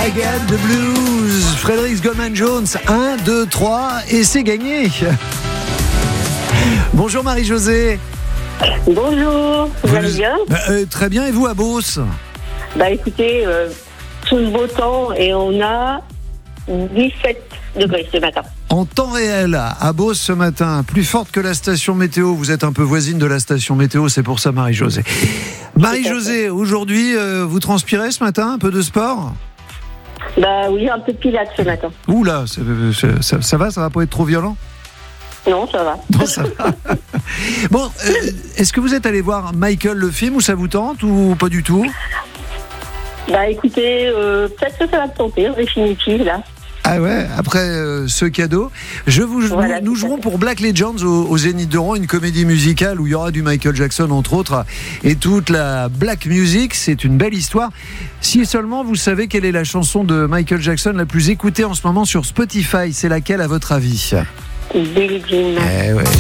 I Got the Blues. Frédéric Goldman Jones, 1, 2, 3 et c'est gagné. Bonjour Marie-Josée. Bonjour, vous allez bien? Très bien, et vous à Beauce? Écoutez, tout le beau temps et on a 17 degrés ce matin. En temps réel, à Beauce ce matin, plus forte que la station météo. Vous êtes un peu voisine de la station météo, c'est pour ça Marie-Josée. Marie-Josée, aujourd'hui, vous transpirez ce matin, un peu de sport? Oui, un peu de pilates ce matin. Oula, ça va pas être trop violent? Non, ça va. Non, ça va. Bon, est-ce que vous êtes allé voir Michael le film ou ça vous tente ou pas du tout? Écoutez, peut-être que ça va me tenter en définitive là. Ah ouais, après ce cadeau, nous jouerons pour Black Legends au Zénith de Rouen, une comédie musicale où il y aura du Michael Jackson entre autres et toute la black music. C'est une belle histoire. Si seulement vous savez quelle est la chanson de Michael Jackson la plus écoutée en ce moment sur Spotify, c'est laquelle à votre avis? Billie Jean. Eh ouais.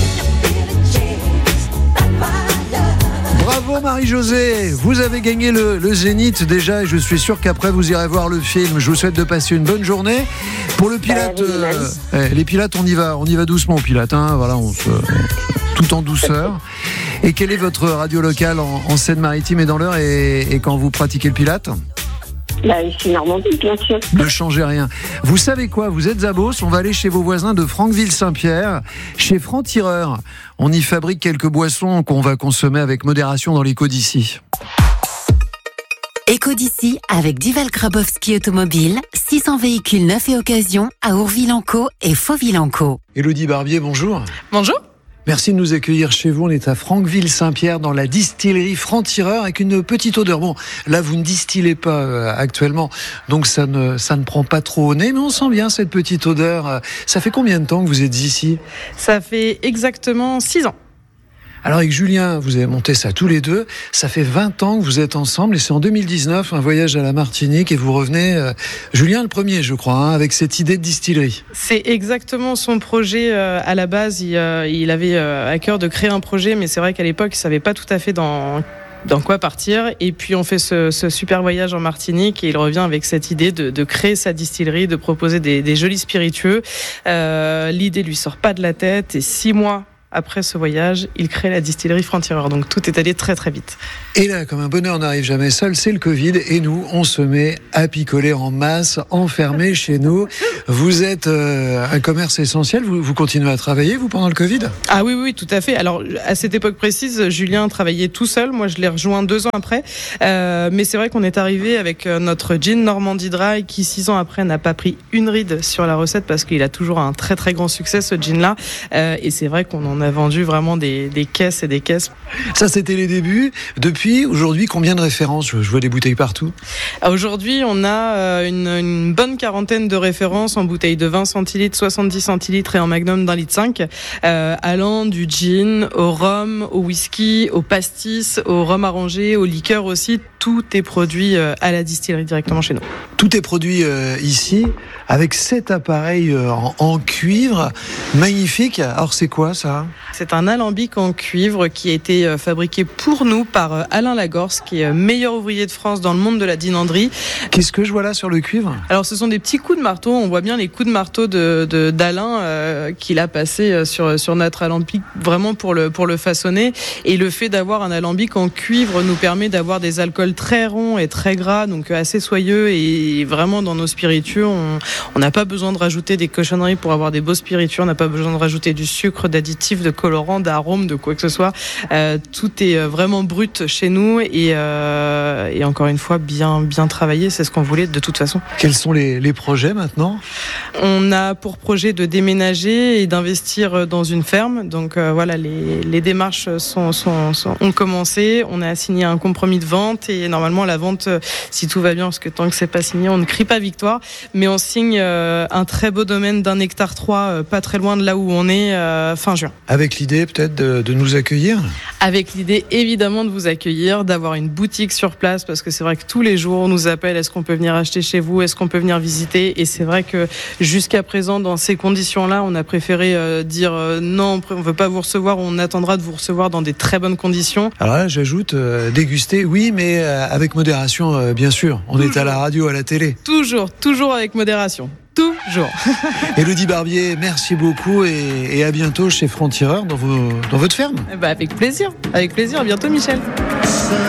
Bravo Marie-Josée, vous avez gagné le Zénith déjà et je suis sûr qu'après vous irez voir le film. Je vous souhaite de passer une bonne journée. Pour le Pilate, les Pilates on y va doucement au Pilate, hein, voilà, tout en douceur. Et quelle est votre radio locale en Seine-Maritime et dans l'Eure et quand vous pratiquez le Pilate? Ici Normandie, bien sûr. Ne changez rien. Vous savez quoi? Vous êtes à Beauce, on va aller chez vos voisins de Franqueville-Saint-Pierre, chez Franc Tireur. On y fabrique quelques boissons qu'on va consommer avec modération dans l'éco d'ici. Éco d'ici avec Duval Grabowski Automobile, 600 véhicules neufs et occasion à Ourville-en-Caux et Fauville-en-Caux. Élodie Barbier, bonjour. Bonjour. Merci de nous accueillir chez vous. On est à Franqueville-Saint-Pierre dans la distillerie Franc Tireur avec une petite odeur. Bon, là vous ne distillez pas actuellement, donc ça ne prend pas trop au nez, mais on sent bien cette petite odeur. Ça fait combien de temps que vous êtes ici? Ça fait exactement 6 ans. Alors avec Julien, vous avez monté ça tous les deux. Ça fait 20 ans que vous êtes ensemble et c'est en 2019, un voyage à la Martinique et vous revenez, Julien le premier je crois, avec cette idée de distillerie. C'est exactement son projet à la base. Il avait à cœur de créer un projet, mais c'est vrai qu'à l'époque, il ne savait pas tout à fait dans quoi partir. Et puis on fait ce super voyage en Martinique et il revient avec cette idée de créer sa distillerie, de proposer des jolis spiritueux. L'idée lui sort pas de la tête et 6 mois après ce voyage, il crée la distillerie Franc Tireur. Donc tout est allé très très vite. Et là, comme un bonheur n'arrive jamais seul, c'est le Covid. Et nous, on se met à picoler en masse, enfermés chez nous. Vous êtes un commerce essentiel. Vous continuez à travailler, vous, pendant le Covid? Ah oui, tout à fait. Alors, à cette époque précise, Julien travaillait tout seul. Moi, je l'ai rejoint 2 ans après. Mais c'est vrai qu'on est arrivé avec notre gin Normandie Dry qui, 6 ans après, n'a pas pris une ride sur la recette parce qu'il a toujours un très très grand succès, ce gin-là. Et c'est vrai qu'on en a vendu vraiment des caisses et des caisses. Ça, c'était les débuts. Depuis, aujourd'hui, combien de références? Je vois des bouteilles partout. Aujourd'hui, on a une bonne quarantaine de références en bouteilles de 20 centilitres, 70 centilitres et en magnum d'1,5 litre, allant du gin au rhum, au whisky, au pastis, au rhum arrangé, au liqueur aussi. Tout est produit à la distillerie directement chez nous. Tout est produit ici avec cet appareil en cuivre magnifique. Alors c'est quoi ça? C'est un alambic en cuivre qui a été fabriqué pour nous par Alain Lagorce, qui est meilleur ouvrier de France dans le monde de la dinanderie. Qu'est-ce que je vois là sur le cuivre? Alors ce sont des petits coups de marteau. On voit bien les coups de marteau d'Alain qu'il a passé sur notre alambic vraiment pour le façonner. Et le fait d'avoir un alambic en cuivre nous permet d'avoir des alcools très ronds et très gras, donc assez soyeux. Et vraiment dans nos spiritueux, on n'a pas besoin de rajouter des cochonneries pour avoir des beaux spiritueux. On n'a pas besoin de rajouter du sucre, d'additifs, de colorants, d'arômes, de quoi que ce soit. Tout est vraiment brut chez nous et encore une fois bien travaillé. C'est ce qu'on voulait de toute façon. Quels sont les projets maintenant? On a pour projet de déménager et d'investir dans une ferme. Donc voilà, les démarches ont commencé. On a signé un compromis de vente et normalement la vente, si tout va bien, parce que tant que c'est pas signé, on ne crie pas victoire. Mais on signe un très beau domaine d'1,3 hectare, pas très loin de là où on est, fin juin. Avec l'idée peut-être de nous accueillir ? Avec l'idée évidemment de vous accueillir, d'avoir une boutique sur place, parce que c'est vrai que tous les jours on nous appelle, est-ce qu'on peut venir acheter chez vous, est-ce qu'on peut venir visiter, et c'est vrai que jusqu'à présent dans ces conditions-là on a préféré dire non, on ne veut pas vous recevoir, on attendra de vous recevoir dans des très bonnes conditions. Alors là j'ajoute déguster, oui, mais avec modération bien sûr, on est à la radio, à la télé. Toujours avec modération. Toujours. Élodie Barbier, merci beaucoup et à bientôt chez Franc-Tireur dans votre ferme. Avec plaisir, à bientôt Michel.